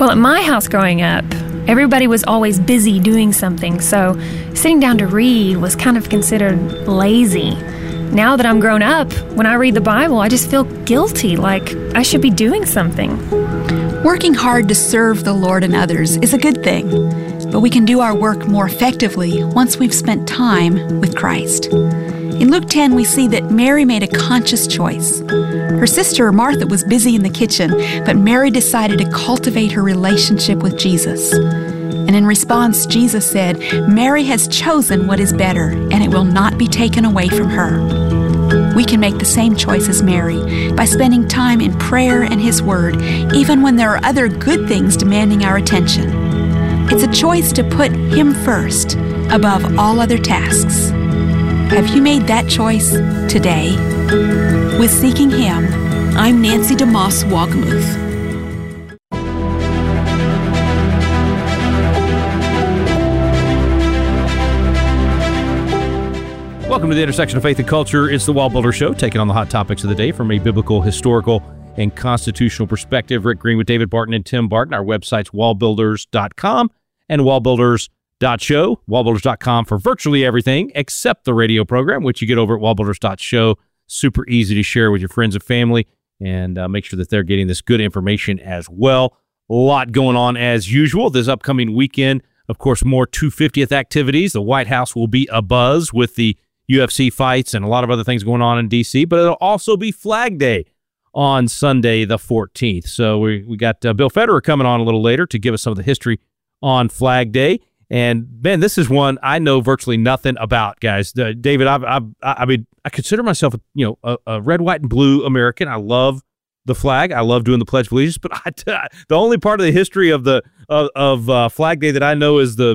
Well, at my house growing up, everybody was always busy doing something, so sitting down to read was kind of considered lazy. Now that I'm grown up, when I read the Bible, I just feel guilty, like I should be doing something. Working hard to serve the Lord and others is a good thing, but we can do our work more effectively once we've spent time with Christ. In Luke 10, we see that Mary made a conscious choice. Her sister Martha was busy in the kitchen, but Mary decided to cultivate her relationship with Jesus. And in response, Jesus said, "Mary has chosen what is better, and it will not be taken away from her." We can make the same choice as Mary by spending time in prayer and His Word, even when there are other good things demanding our attention. It's a choice to put Him first above all other tasks. Have you made that choice today? With Seeking Him, I'm Nancy DeMoss Wogmuth. Welcome to the intersection of faith and culture. It's the Wall Builder Show, taking on the hot topics of the day from a biblical, historical, and constitutional perspective. Rick Green with David Barton and Tim Barton. Our website's wallbuilders.com and wallbuilders.show. Wallbuilders.com for virtually everything except the radio program, which you get over at wallbuilders.show. Super easy to share with your friends and family, and make sure that they're getting this good information as well. A lot going on as usual this upcoming weekend. Of course, more 250th activities. The White House will be abuzz with the UFC fights and a lot of other things going on in D.C., but it'll also be Flag Day on Sunday the 14th. So we got Bill Federer coming on a little later to give us some of the history on Flag Day. And, man, this is one I know virtually nothing about, guys. David, I mean, I consider myself a red, white, and blue American. I love the flag. I love doing the Pledge of Allegiance, but the only part of the history of the Flag Day that I know is the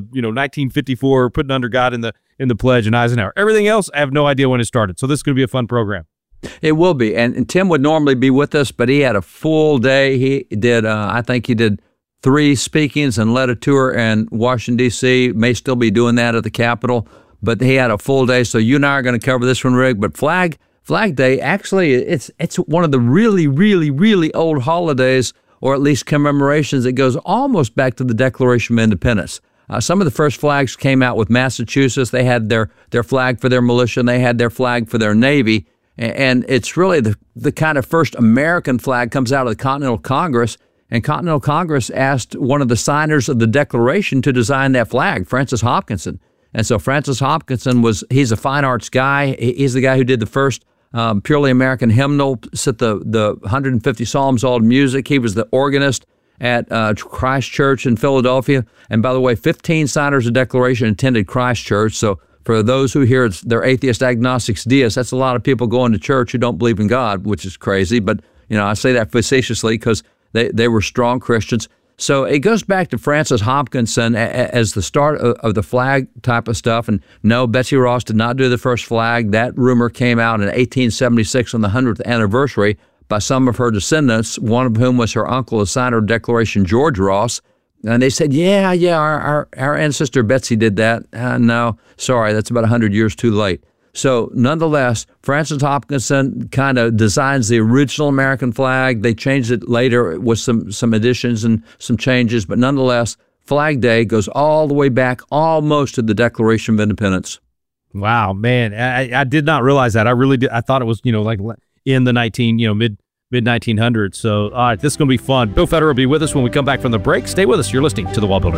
1954 putting under God in the pledge and Eisenhower. Everything else, I have no idea when it started. So this is going to be a fun program. It will be, and Tim would normally be with us, but he had a full day. He did, I think he did 3 speakings and led a tour in Washington, D.C. May still be doing that at the Capitol, but he had a full day. So you and I are going to cover this one, Rick. But Flag Day, actually, it's one of the really, really, really old holidays, or at least commemorations. It goes almost back to the Declaration of Independence. Some of the first flags came out with Massachusetts. They had their flag for their militia, and they had their flag for their Navy. And it's really the kind of first American flag comes out of the Continental Congress. And Continental Congress asked one of the signers of the Declaration to design that flag, Francis Hopkinson. And so Francis Hopkinson he's a fine arts guy. He's the guy who did the first purely American hymnal, set the 150 Psalms all to music. He was the organist at Christ Church in Philadelphia. And by the way, 15 signers of the Declaration attended Christ Church. So for those who hear they're atheist, agnostics, deists, that's a lot of people going to church who don't believe in God, which is crazy. But, I say that facetiously because they were strong Christians. So it goes back to Francis Hopkinson as the start of the flag type of stuff. And no, Betsy Ross did not do the first flag. That rumor came out in 1876 on the 100th anniversary by some of her descendants, one of whom was her uncle, the signer of the Declaration, George Ross. And they said, our ancestor Betsy did that. No, sorry, that's about 100 years too late. So nonetheless, Francis Hopkinson kind of designs the original American flag. They changed it later with some additions and some changes, but nonetheless, Flag Day goes all the way back almost to the Declaration of Independence. Wow, man, I did not realize that. I really did. I thought it was like in the mid 1900s. So all right, this is going to be fun. Bill Federer will be with us when we come back from the break. Stay with us. You're listening to The Wall Builder.